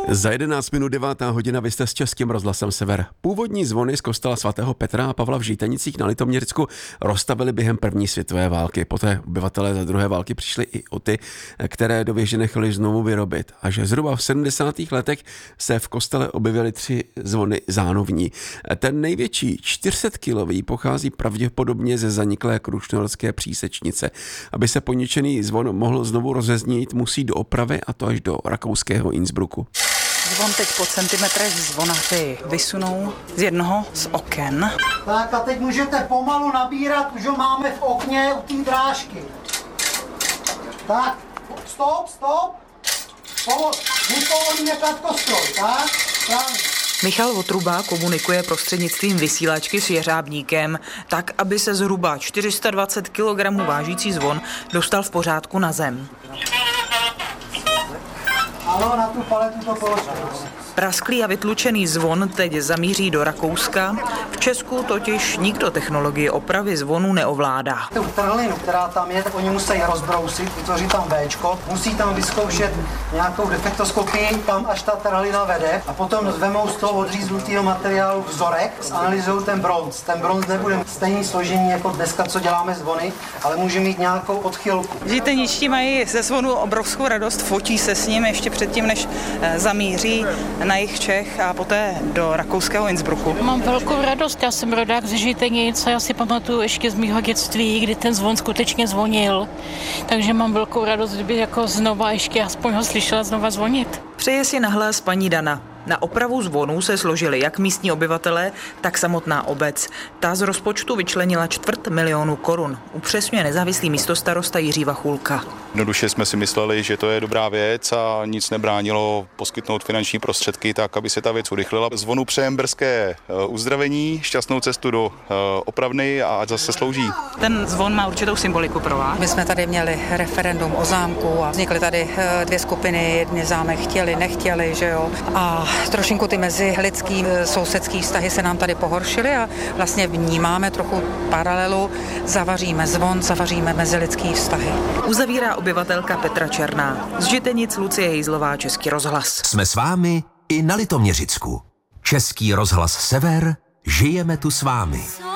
Za 11 minut 9. hodina vy jste s Českým rozhlasem Sever. Původní zvony z kostela svatého Petra a Pavla v Žítenicích na Litoměřicku rozstavili během první světové války. Poté obyvatelé za druhé války přišli i o ty, které do věže nechali znovu vyrobit. Až zhruba v 70. letech se v kostele objevily 3 zvony zánovní. Ten největší 400-kilový pochází pravděpodobně ze zaniklé krušnohorské přísečnice. Aby se poničený zvon mohl znovu rozeznít, musí do opravy, a to až do rakouského Innsbrucku. Zvon teď po centimetrech zvonaři vysunou z jednoho z oken. Tak a teď můžete pomalu nabírat, už ho máme v okně u té drážky. Tak, stop. Vypovolíme kladkostroj, tak? Správně. Michal Votruba komunikuje prostřednictvím vysílačky s jeřábníkem, tak, aby se zhruba 420 kg vážící zvon dostal v pořádku na zem. Ano, na tu paletu to položte. Prasklý a vytlučený zvon teď zamíří do Rakouska. V Česku totiž nikdo technologii opravy zvonu neovládá. Tu trhlinu, která tam je, oni musí rozbrousit, vytvořit tam Bčko, musí tam vyzkoušet nějakou defektoskopii, tam až ta trhlina vede, a potom vemou z toho odříznutého materiálu vzorek, zanalyzují ten bronz. Ten bronz nebude stejný složení jako dneska, co děláme zvony, ale může mít nějakou odchylku. Žíteničtí mají ze zvonu obrovskou radost, fotí se s ním ještě předtím, než zamíří na jih Čech a poté do rakouského Innsbrucku. Mám velkou radost, já jsem rodák ze Žítenic a já si pamatuju ještě z mýho dětství, kdy ten zvon skutečně zvonil. Takže mám velkou radost, kdyby jako znova ještě aspoň ho slyšela znova zvonit. Přeje si nahlas paní Dana. Na opravu zvonů se složili jak místní obyvatelé, tak samotná obec. Ta z rozpočtu vyčlenila 250 000 korun. Upřesňuje nezávislý místostarosta Jiří Vachulka. Jednoduše jsme si mysleli, že to je dobrá věc a nic nebránilo poskytnout finanční prostředky tak, aby se ta věc urychlila. Zvonu přejem brzké uzdravení, šťastnou cestu do opravny a ať zase slouží. Ten zvon má určitou symboliku pro vás. My jsme tady měli referendum o zámku a vznikly tady 2 skupiny, jedni zámek chtěli, nechtěli, že jo. A trošinku ty mezilidský sousedský vztahy se nám tady pohoršily a vlastně vnímáme trochu paralelu. Zavaříme zvon, zavaříme mezilidský vztahy. Uzavírá obyvatelka Petra Černá. Z Žitenic Lucie Hejzlová, Český rozhlas. Jsme s vámi i na Litoměřicku. Český rozhlas Sever, žijeme tu s vámi.